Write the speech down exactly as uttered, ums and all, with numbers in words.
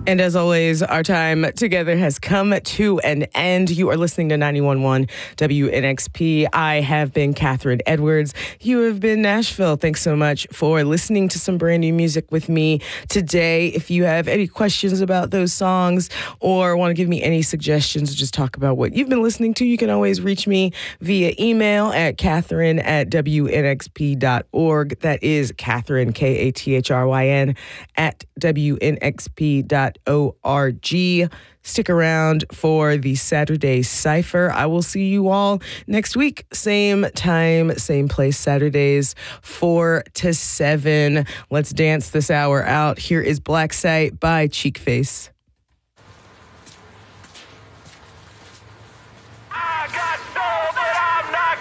And as always, our time together has come to an end. You are listening to ninety-one point one W N X P. I have been Catherine Edwards. You have been Nashville. Thanks so much for listening to some brand new music with me today. If you have any questions about those songs or want to give me any suggestions or just talk about what you've been listening to, you can always reach me via email at Catherine at W N X P dot org. That is Catherine, K A T H R Y N, at W N X P dot org. Stick around for the Saturday Cypher. I will see you all next week. Same time, same place, Saturdays, four to seven. Let's dance this hour out. Here is Black Site by Cheekface.